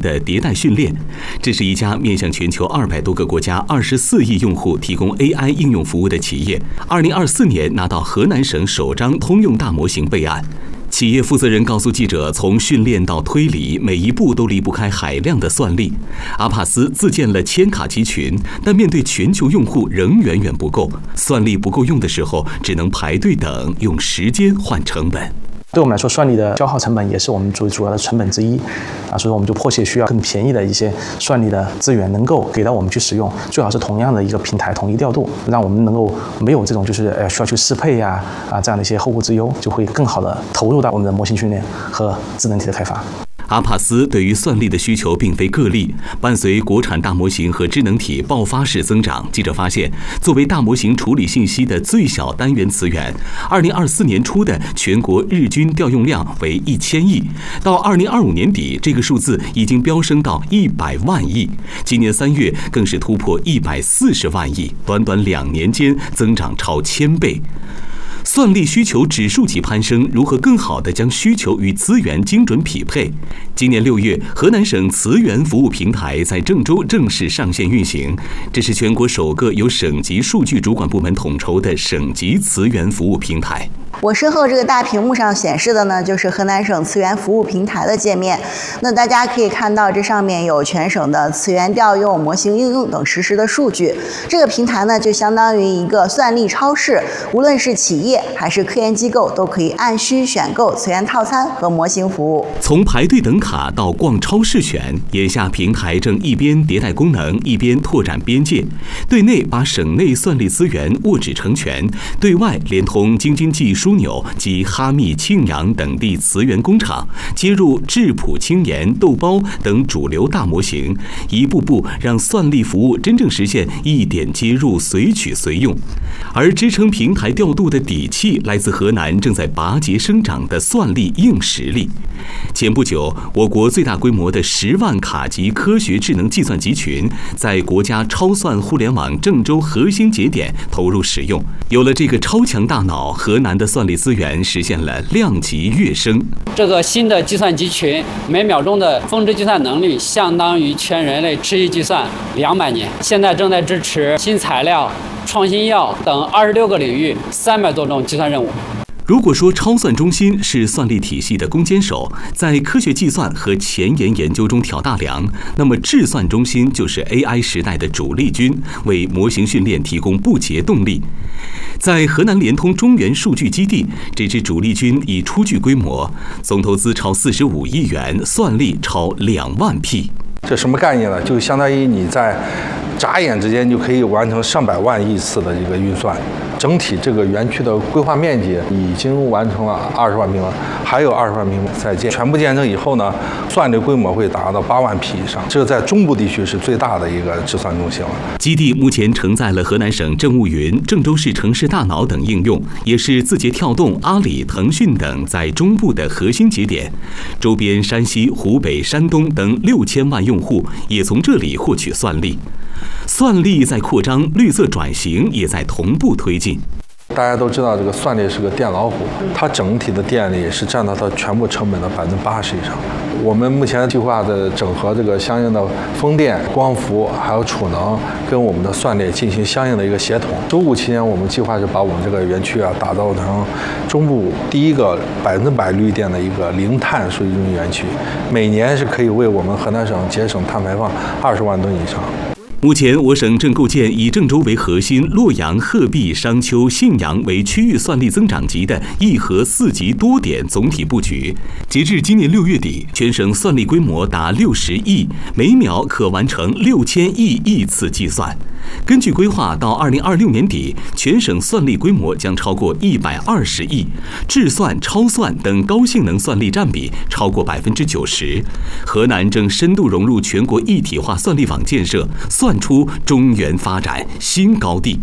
的迭代训练。这是一家面向全球200多个国家24亿用户提供 AI 应用服务的企业。2024年拿到河南省首张通用大模型备案。企业负责人告诉记者，从训练到推理，每一步都离不开海量的算力。阿帕斯自建了千卡集群，但面对全球用户仍远远不够。算力不够用的时候，只能排队等，用时间换成本。 对我们来说，算力的消耗成本也是我们主要的成本之一所以说我们就迫切需要更便宜的一些算力的资源能够给到我们去使用，最好是同样的一个平台统一调度，让我们能够没有这种就是需要去适配这样的一些后顾之忧，就会更好的投入到我们的模型训练和智能体的开发。 阿帕斯对于算力的需求并非个例，伴随国产大模型和智能体爆发式增长，记者发现，作为大模型处理信息的最小单元词源，2024年初的全国日均调用量为1000亿，到2025年底，这个数字已经飙升到100万亿，今年3月更是突破140万亿，短短2年间增长超1000倍。算力需求指数级攀升，如何更好地将需求与资源精准匹配？今年6月，河南省磁源服务平台在郑州正式上线运行，这是全国首个由省级数据主管部门统筹的省级磁源服务平台。 我身后这个大屏幕上显示的呢，就是河南省磁源服务平台的界面。那大家可以看到，这上面有全省的磁源调用、模型应用等实时的数据。这个平台呢，就相当于一个算力超市，无论是企业还是科研机构，都可以按需选购磁源套餐和模型服务。 从排队等卡到逛超市选，眼下平台正一边迭代功能，一边拓展边界。对内把省内算力资源握指成拳，对外连同京津冀枢纽及哈密、庆阳等地磁源工厂，接入质朴、轻研、豆包等主流大模型，一步步让算力服务真正实现一点接入、随取随用。而支撑平台调度的底气，来自河南正在拔节生长的算力硬实力。前不久，我国最大规模的10万卡级科学智能计算集群，在国家超算互联网郑州核心节点投入使用。有了这个超强大脑，河南的算力资源实现了量级跃升。 这个新的计算集群每秒钟的峰值计算能力，相当于全人类持续计算200年。现在正在支持新材料、创新药等26个领域300多种计算任务。 如果说超算中心是算力体系的攻坚手，在科学计算和前沿研究中挑大梁，那么智算中心就是 AI 时代的主力军，为模型训练提供不竭动力。在河南联通中原数据基地，这支主力军已初具规模，总投资超45亿元，算力超2万匹。 这什么概念呢？就相当于你在眨眼之间就可以完成上百万亿次的一个运算。整体这个园区的规划面积已经完成了20万平方，还有20万平方在建。全部建成以后呢，算力规模会达到8万匹以上，这个在中部地区是最大的一个智算中心了。 基地目前承载了河南省政务云、郑州市城市大脑等应用，也是字节跳动、阿里、腾讯等在中部的核心节点。周边山西、湖北、山东等6000万用户也从这里获取算力。算力在扩张，绿色转型也在同步推进。 大家都知道，这个算力是个电老虎，它整体的电力是占到它全部成本的80%以上。我们目前计划的整合这个相应的风电、光伏还有储能，跟我们的算力进行相应的一个协同。周5期间，我们计划是把我们这个园区打造成中部第一个100%绿电的一个零碳数据中心园区，每年是可以为我们河南省节省碳排放20万吨以上。 目前，我省正构建以郑州为核心，洛阳、鹤壁、商丘、信阳为区域算力增长极的1核4级多点总体布局。截至今年6月底，全省算力规模达60亿，每秒可完成6000亿次计算。根据规划，到2026年底，全省算力规模将超过120亿，智算、超算等高性能算力占比超过90%。河南正深度融入全国一体化算力网建设，算出中原发展新高地。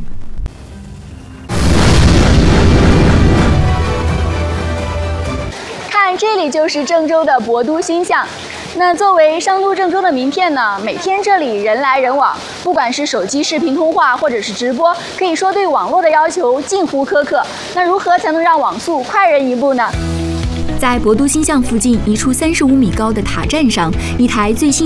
看，这里就是郑州的博都星象。那作为商都郑州的名片呢，每天这里人来人往，不管是手机视频通话或者是直播，可以说对网络的要求近乎苛刻。那如何才能让网速快人一步呢？ 在博都星象附近一处35米高的塔站上，一台最新